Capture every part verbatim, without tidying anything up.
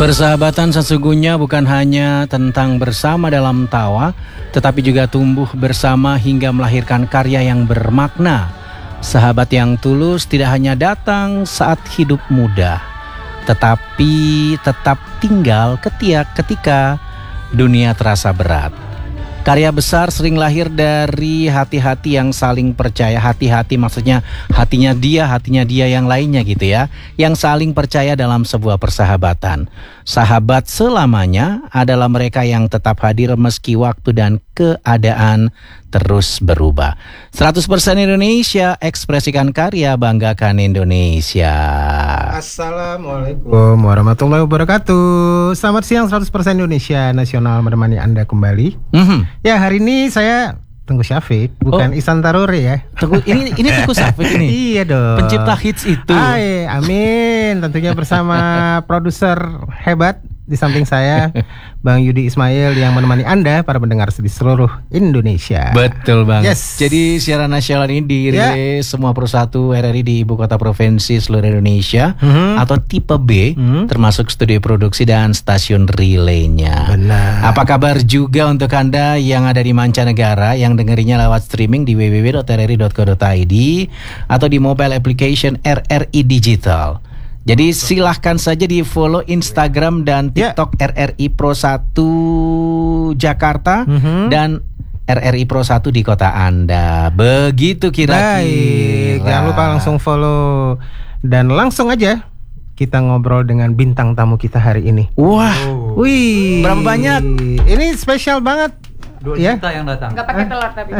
Persahabatan sesungguhnya bukan hanya tentang bersama dalam tawa, tetapi juga tumbuh bersama hingga melahirkan karya yang bermakna. Sahabat yang tulus tidak hanya datang saat hidup mudah, tetapi tetap tinggal ketika, ketika dunia terasa berat. Karya besar sering lahir dari hati-hati yang saling percaya. Hati-hati maksudnya hatinya dia, hatinya dia yang lainnya gitu ya, yang saling percaya dalam sebuah persahabatan. Sahabat selamanya adalah mereka yang tetap hadir meski waktu dan keadaan terus berubah. seratus persen Indonesia, ekspresikan karya, banggakan Indonesia. Assalamualaikum warahmatullahi wabarakatuh. Selamat siang, seratus persen Indonesia Nasional menemani Anda kembali. Mm-hmm. Ya, hari ini saya Tengku Syafiq, bukan oh. Ihsan Taruri ya. Tengku, ini ini Tengku Syafiq ini. Iya dong. Pencipta hits itu. Ay, amin. Tentunya bersama produser hebat di samping saya, Bang Yudi Ismail yang menemani Anda para pendengar di seluruh Indonesia. Betul banget. Yes. Jadi siaran nasional ini dirilis yeah. semua persatu R R I di ibu kota provinsi seluruh Indonesia, mm-hmm. atau tipe B, mm-hmm. termasuk studio produksi dan stasiun relaynya. Benar. Apa kabar juga untuk Anda yang ada di mancanegara yang dengerinya lewat streaming di w w w dot r r i dot co dot i d atau di mobile application R R I Digital. Jadi silahkan saja di follow Instagram dan TikTok yeah. R R I Pro satu Jakarta, mm-hmm. dan R R I Pro satu di kota Anda. Begitu kira-kira. Baik, jangan lupa langsung follow. Dan langsung aja kita ngobrol dengan bintang tamu kita hari ini. Wah, oh. Wih, berapa banyak? Ini spesial banget. Dua ya? Juta yang datang. Gak pakai telur tapi.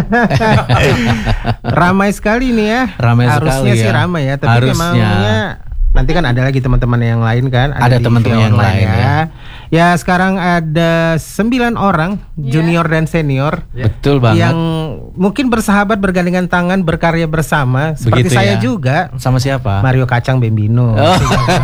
Ramai sekali nih ya. Ramai Harusnya sekali sih ya. ramai ya. Tapi Harusnya. memangnya nanti kan ada lagi teman-teman yang lain kan. Ada, ada teman-teman yang lain ya. ya. Ya sekarang ada sembilan orang, yeah. junior dan senior, yeah. Betul banget. Yang mungkin bersahabat, bergandengan tangan, berkarya bersama. Seperti begitu saya ya? juga. Sama siapa? Mario Kacang Bembino. Oh.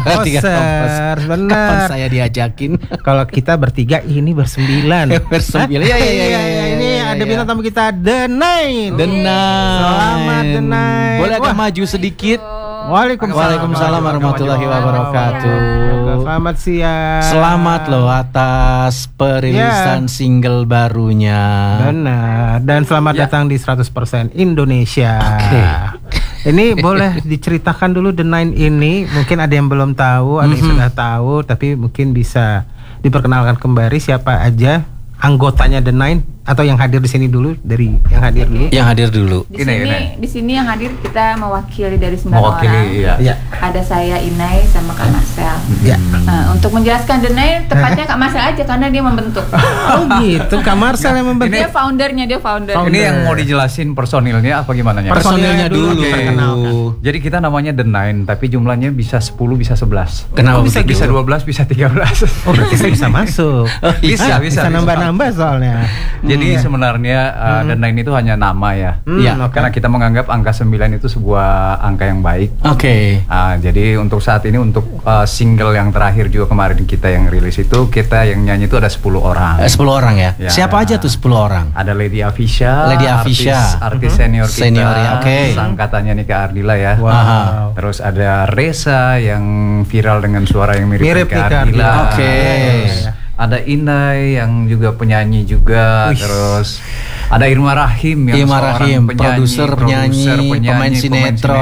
Tiga benar. Kapan saya diajakin? Kalau kita bertiga, ini bersembilan. Bersembilan. Ya, ya, ya, ya, ya, ini ya, ada ya. bintang tamu kita, The Nine. The Nine. Selamat The Nine. Boleh agak maju sedikit? Waalaikumsalam, Waalaikumsalam warahmatullahi wabarakatuh. Selamat siang. Selamat loh atas perilisan yeah. single barunya. Benar. Dan selamat yeah. datang di seratus persen Indonesia. Okay. Ini boleh diceritakan dulu The Nine ini. Mungkin ada yang belum tahu, ada yang mm-hmm. sudah tahu, tapi mungkin bisa diperkenalkan kembali siapa aja anggotanya The Nine, atau yang hadir di sini dulu, dari yang hadir dulu. Yang hadir dulu. Di sini, Inai. di sini yang hadir kita mewakili dari sembilan mewakili, orang. Iya. Ya. Ada saya Inai sama Kak Marcel. Ya. Nah, untuk menjelaskan The Nine, tepatnya Kak Marcel aja karena dia membentuk. Oh gitu, Kak Marcel yang membentuk. Dia foundernya, dia founder. Founder. Ini yang mau dijelasin personilnya apa gimana nya? Personilnya dulu. Okay. Jadi kita namanya The Nine, tapi jumlahnya bisa sepuluh, bisa sebelas. Kenapa oh, bisa bisa dua belas, bisa tiga belas. Oh, berarti saya bisa masuk. Oh, bisa, bisa, bisa nambah-nambah soalnya. Jadi hmm. sebenarnya uh, hmm. The Nine itu hanya nama ya. Hmm, ya, okay. karena kita menganggap angka sembilan itu sebuah angka yang baik. Oke. Okay. Uh, jadi untuk saat ini untuk uh, single yang terakhir juga kemarin kita yang rilis itu, kita yang nyanyi itu ada sepuluh orang. Eh, sepuluh orang ya? ya. Siapa aja tuh sepuluh orang? Ada Lady Avisha, Lady Avisha, artis, artis uh-huh. senior kita. Senior ya, oke. Okay. Sangkatannya Nika Ardila ya. Wow. Terus ada Reza yang viral dengan suara yang mirip, mirip Nika Ardila. Oke. Okay. Ada Inai yang juga penyanyi juga. Uish. Terus ada Irma Rahim yang Irma seorang Rahim, penyanyi, produser, penyanyi, penyanyi, pemain sinetron.